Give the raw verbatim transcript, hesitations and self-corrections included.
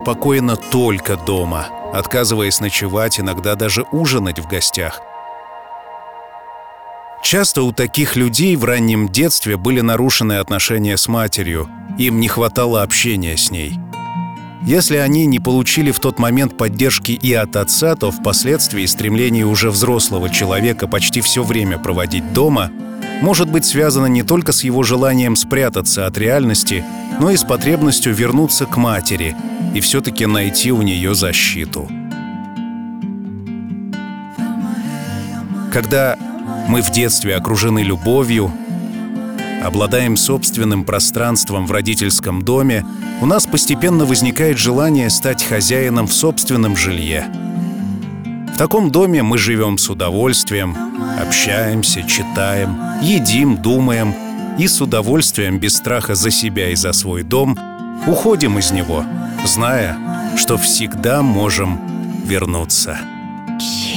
спокойно только дома, отказываясь ночевать, иногда даже ужинать в гостях. Часто у таких людей в раннем детстве были нарушены отношения с матерью, им не хватало общения с ней. Если они не получили в тот момент поддержки и от отца, то впоследствии стремление уже взрослого человека почти все время проводить дома может быть связано не только с его желанием спрятаться от реальности, но и с потребностью вернуться к матери и все-таки найти у нее защиту. Когда мы в детстве окружены любовью, обладаем собственным пространством в родительском доме, у нас постепенно возникает желание стать хозяином в собственном жилье. В таком доме мы живем с удовольствием, общаемся, читаем, едим, думаем и с удовольствием, без страха за себя и за свой дом, уходим из него, зная, что всегда можем вернуться.